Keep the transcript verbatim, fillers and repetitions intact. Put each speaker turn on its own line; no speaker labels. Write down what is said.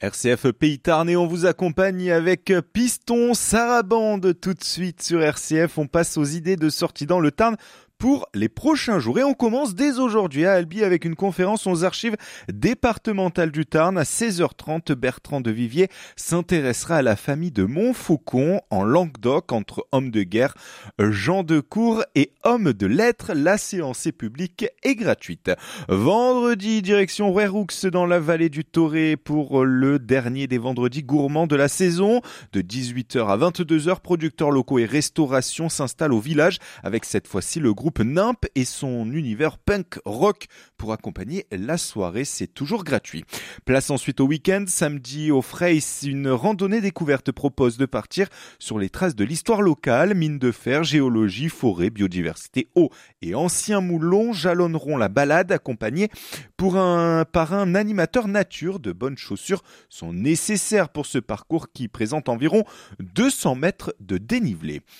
R C F Pays Tarn et on vous accompagne avec Piston Sarabande tout de suite sur R C F. On passe aux idées de sortie dans le Tarn pour les prochains jours. Et on commence dès aujourd'hui à Albi avec une conférence aux archives départementales du Tarn. À seize heures trente, Bertrand de Vivier s'intéressera à la famille de Montfaucon en Languedoc entre hommes de guerre, gens de cour et hommes de lettres. La séance est publique et gratuite. Vendredi, direction Rouerroux dans la vallée du Toré pour le dernier des vendredis gourmands de la saison. De dix-huit heures à vingt-deux heures, producteurs locaux et restauration s'installent au village avec cette fois-ci le groupe Nimp et son univers punk rock pour accompagner la soirée. C'est toujours gratuit. Place ensuite au week-end. Samedi au Freys, une randonnée découverte propose de partir sur les traces de l'histoire locale. Mines de fer, géologie, forêt, biodiversité, eau et anciens moulons jalonneront la balade accompagnés pour un, par un animateur nature. De bonnes chaussures sont nécessaires pour ce parcours qui présente environ deux cents mètres de dénivelé.